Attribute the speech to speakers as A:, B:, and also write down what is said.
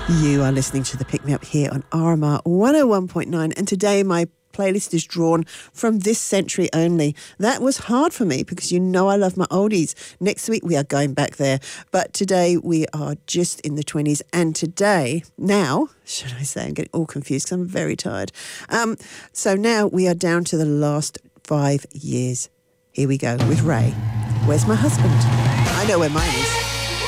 A: You are listening to the Pick Me Up here on RMR 101.9, and today my playlist is drawn from this century only. That was hard for me because you know I love my oldies. Next week we are going back there, but today we are just in the 20s, and now, should I say, I'm getting all confused because I'm very tired. So now we are down to the last 5 years. Here we go with Ray. Where's my husband? I know where mine is.